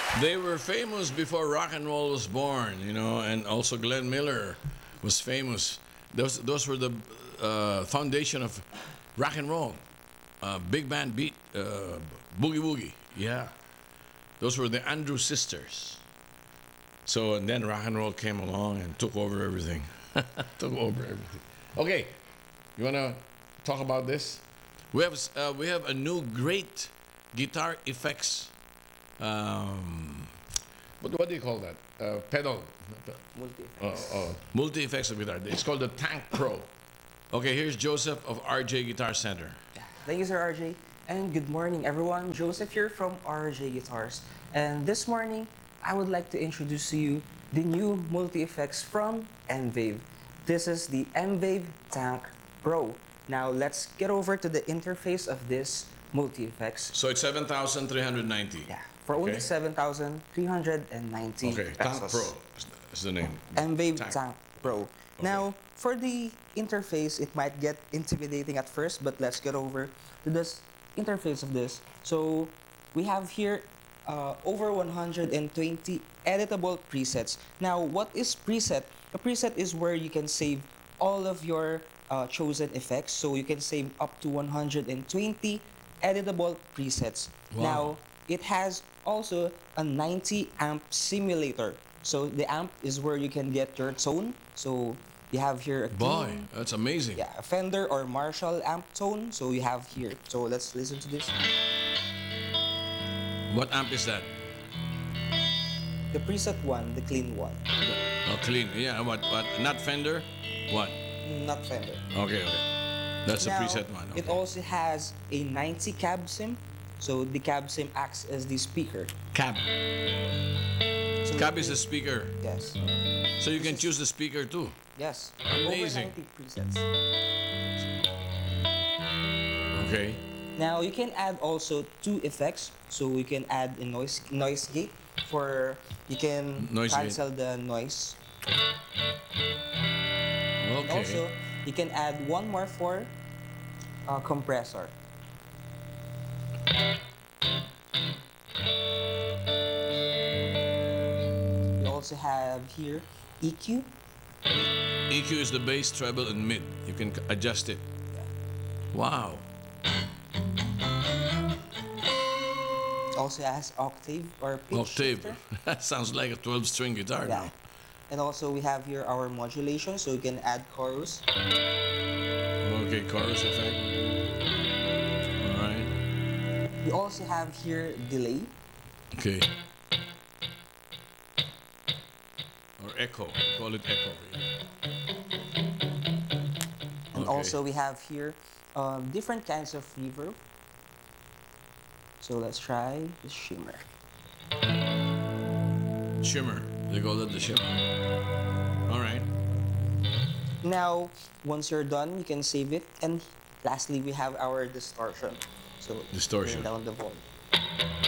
They were famous before rock and roll was born, you know, and also Glenn Miller was famous. Those were the foundation of rock and roll. Big band beat, boogie woogie. Yeah, those were the Andrews sisters. So and then rock and roll came along and took over everything. Took over everything. Okay, you wanna talk about this? We have a new great guitar effects. What do you call that? Pedal. Multi effects of guitar. It's called the Tank Pro. Okay, here's Joseph of RJ Guitar Center. Thank you, Sir RJ. And good morning, everyone. Joseph here from RJ Guitars. And this morning, I would like to introduce to you the new multi-effects from MVAVE. This is the MVAVE Tank Pro. Now, let's get over to the interface of this multi-effects. So it's 7,390. Yeah, for only Okay. 7,390 Okay, Tank pesos. Pro is the name. MVAVE Tank Pro. Now, for the interface, it might get intimidating at first, but let's get over to this interface of this. So, we have here over 120 editable presets. Now, what is preset? A preset is where you can save all of your chosen effects. So, you can save up to 120 editable presets. Wow. Now, it has also a 90 amp simulator. So the amp is where you can get your tone. So you have here a Boy, clean, that's amazing. yeah, a Fender or Marshall amp tone. So you have here. So let's listen to this. What amp is that? The preset one, the clean one, Oh, clean. Yeah, what? Not Fender? What? not Fender. Okay, okay. That's a Now, preset one. it Okay. also has a 90 cab sim. So the cab sim acts as the speaker. Cab. So Cab is the speaker. Yes. So you can choose the speaker too. Yes. Amazing. Over 90 presets. Okay. Now you can add also two effects. So you can add a noise gate for you can Noise gate. cancel the noise. And Okay. also you can add one more for compressor. We also have here EQ. EQ is the bass, treble, and mid. You can adjust it. Wow. Also has octave or pitch Octave. shifter. That sounds like a 12-string guitar Yeah. now. And also we have here our modulation, so you can add chorus. Okay, chorus effect. All right. We also have here delay. Okay. Or echo. Call it echo. And Okay. also we have here different kinds of reverb. So let's try the shimmer. Shimmer. They call it the shimmer. All right. Now, once you're done, you can save it. And lastly, we have our distortion. So Distortion. bring down the volume.